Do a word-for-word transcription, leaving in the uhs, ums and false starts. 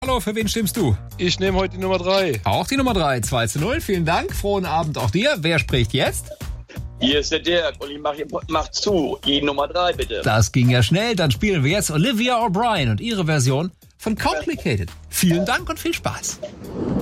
Hallo, für wen stimmst du? Ich nehme heute die Nummer drei. Auch die Nummer drei, zwei zu null. Vielen Dank. Frohen Abend auch dir. Wer spricht jetzt? Hier ist der Dirk und ich mach, mach zu. Die Nummer drei, bitte. Das ging ja schnell. Dann spielen wir jetzt Olivia O'Brien und ihre Version von Complicated. Vielen Dank und viel Spaß.